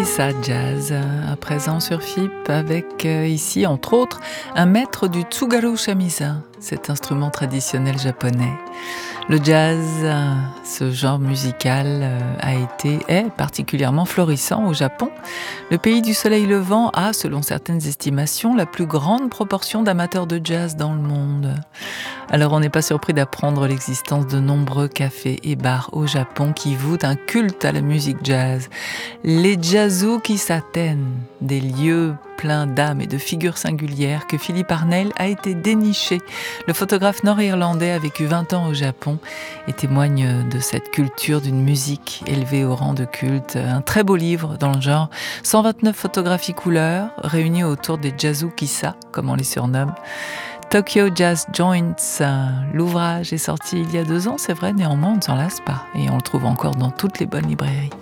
Kisa Jazz, à présent sur FIP, avec ici, entre autres, un maître du tsugaru shamisen, cet instrument traditionnel japonais. Le jazz, ce genre musical, est particulièrement florissant au Japon. Le pays du soleil levant a, selon certaines estimations, la plus grande proportion d'amateurs de jazz dans le monde. Alors on n'est pas surpris d'apprendre l'existence de nombreux cafés et bars au Japon qui vouent un culte à la musique jazz. Les Jazukisaten, des lieux pleins d'âme et de figures singulières que Philippe Arnel a été déniché. Le photographe nord-irlandais a vécu 20 ans au Japon et témoigne de cette culture d'une musique élevée au rang de culte. Un très beau livre dans le genre, 129 photographies couleurs réunies autour des Jazukisa, comme on les surnomme. Tokyo Jazz Joints, l'ouvrage est sorti il y a 2 ans, c'est vrai, néanmoins on ne s'en lasse pas et on le trouve encore dans toutes les bonnes librairies.